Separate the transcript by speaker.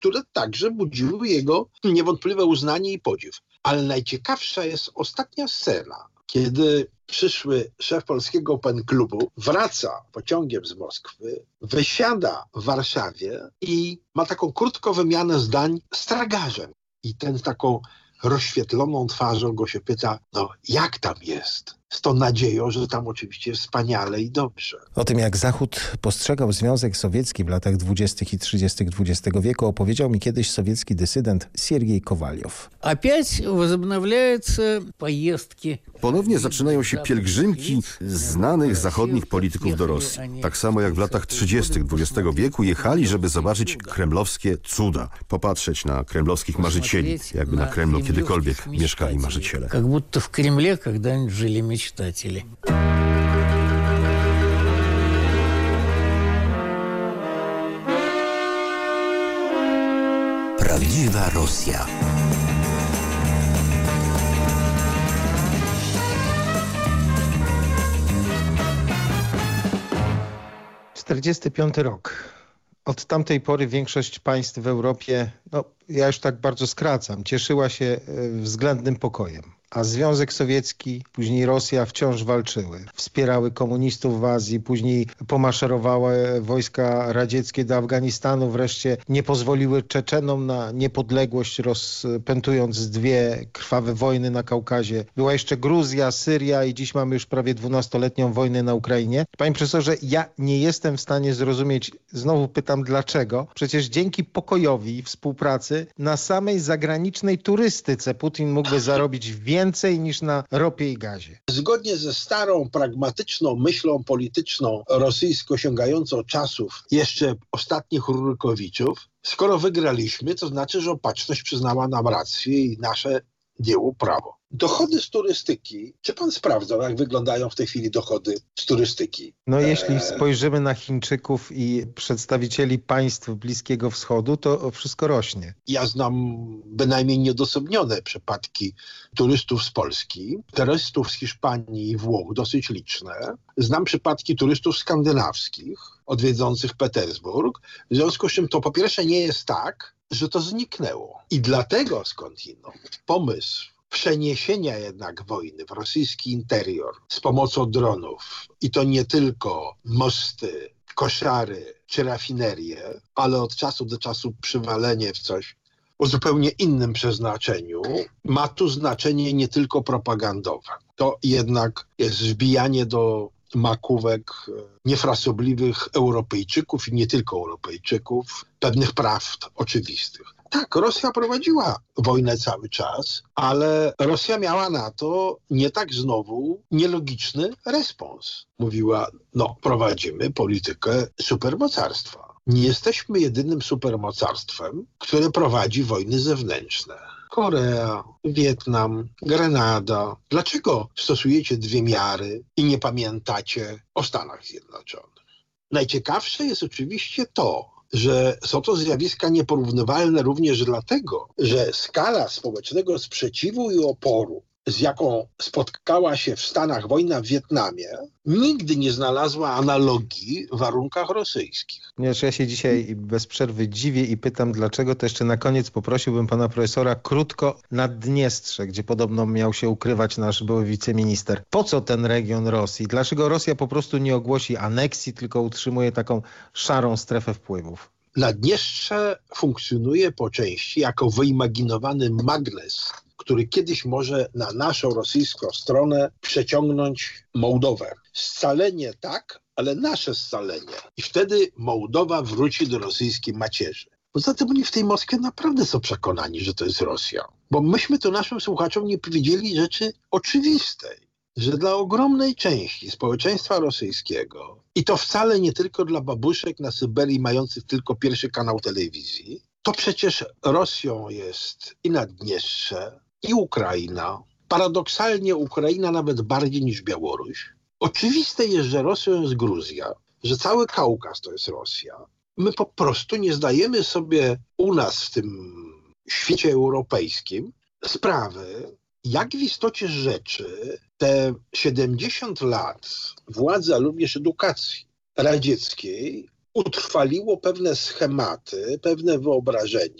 Speaker 1: które także budziły jego niewątpliwe uznanie i podziw. Ale najciekawsza jest ostatnia scena, kiedy przyszły szef polskiego Pen Klubu wraca pociągiem z Moskwy, wysiada w Warszawie i ma taką krótką wymianę zdań z tragarzem. I ten taką rozświetloną twarzą go się pyta, no jak tam jest? Z tą nadzieją, że tam oczywiście jest wspaniale i dobrze.
Speaker 2: O tym, jak Zachód postrzegał Związek Sowiecki w latach 20. i 30. XX wieku, opowiedział mi kiedyś sowiecki dysydent Siergiej Kowaliow.
Speaker 3: Ponownie zaczynają się pielgrzymki znanych zachodnich polityków do Rosji. Tak samo jak w latach 30. XX wieku jechali, żeby zobaczyć kremlowskie cuda. Popatrzeć na kremlowskich marzycieli, jakby na Kremlu kiedykolwiek mieszkali marzyciele.
Speaker 4: Jak будто w Kremlie когда-нибудь жили мечтатели.
Speaker 5: Prawdziwa Rosja.
Speaker 2: ’45 rok. Od tamtej pory większość państw w Europie, ja już tak bardzo skracam, cieszyła się względnym pokojem. A Związek Sowiecki, później Rosja wciąż walczyły. Wspierały komunistów w Azji, później pomaszerowały wojska radzieckie do Afganistanu, wreszcie nie pozwoliły Czeczenom na niepodległość, rozpętując dwie krwawe wojny na Kaukazie. Była jeszcze Gruzja, Syria i dziś mamy już prawie 12-letnią wojnę na Ukrainie. Panie profesorze, ja nie jestem w stanie zrozumieć, znowu pytam dlaczego. Przecież dzięki pokojowi i współpracy na samej zagranicznej turystyce Putin mógłby zarobić więcej niż na ropie i gazie.
Speaker 1: Zgodnie ze starą, pragmatyczną myślą polityczną rosyjską sięgającą czasów jeszcze ostatnich Rurykowiczów, skoro wygraliśmy, to znaczy, że Opatrzność przyznała nam rację i nasze dzieło prawo. Dochody z turystyki. Czy pan sprawdzał, jak wyglądają w tej chwili dochody z turystyki?
Speaker 2: Jeśli spojrzymy na Chińczyków i przedstawicieli państw Bliskiego Wschodu, to wszystko rośnie.
Speaker 1: Ja znam bynajmniej nieodosobnione przypadki turystów z Polski, turystów z Hiszpanii i Włoch, dosyć liczne. Znam przypadki turystów skandynawskich odwiedzących Petersburg, w związku z czym to po pierwsze nie jest tak, że to zniknęło. I dlatego skądinąd pomysł przeniesienia jednak wojny w rosyjski interior z pomocą dronów i to nie tylko mosty, koszary czy rafinerie, ale od czasu do czasu przywalenie w coś o zupełnie innym przeznaczeniu, ma tu znaczenie nie tylko propagandowe. To jednak jest wbijanie do makówek niefrasobliwych Europejczyków i nie tylko Europejczyków pewnych prawd oczywistych. Tak, Rosja prowadziła wojnę cały czas, ale Rosja miała na to nie tak znowu nielogiczny respons. Mówiła, prowadzimy politykę supermocarstwa. Nie jesteśmy jedynym supermocarstwem, które prowadzi wojny zewnętrzne. Korea, Wietnam, Grenada. Dlaczego stosujecie dwie miary i nie pamiętacie o Stanach Zjednoczonych? Najciekawsze jest oczywiście to, że są to zjawiska nieporównywalne również dlatego, że skala społecznego sprzeciwu i oporu, z jaką spotkała się w Stanach wojna w Wietnamie, nigdy nie znalazła analogii w warunkach rosyjskich.
Speaker 2: Ponieważ ja się dzisiaj bez przerwy dziwię i pytam dlaczego, to jeszcze na koniec poprosiłbym pana profesora krótko Naddniestrze, gdzie podobno miał się ukrywać nasz były wiceminister. Po co ten region Rosji? Dlaczego Rosja po prostu nie ogłosi aneksji, tylko utrzymuje taką szarą strefę wpływów?
Speaker 1: Naddniestrze funkcjonuje po części jako wyimaginowany magnes, który kiedyś może na naszą rosyjską stronę przeciągnąć Mołdowę. Scalenie tak, ale nasze scalenie. I wtedy Mołdowa wróci do rosyjskiej macierzy. Poza tym oni w tej Moskwie naprawdę są przekonani, że to jest Rosja. Bo myśmy tu naszym słuchaczom nie powiedzieli rzeczy oczywistej, że dla ogromnej części społeczeństwa rosyjskiego, i to wcale nie tylko dla babuszek na Syberii mających tylko pierwszy kanał telewizji, to przecież Rosją jest i Naddniestrze, i Ukraina. Paradoksalnie Ukraina nawet bardziej niż Białoruś. Oczywiste jest, że Rosją jest Gruzja, że cały Kaukaz to jest Rosja. My po prostu nie zdajemy sobie u nas w tym świecie europejskim sprawy, jak w istocie rzeczy te 70 lat władzy, ale również edukacji radzieckiej utrwaliło pewne schematy, pewne wyobrażenia,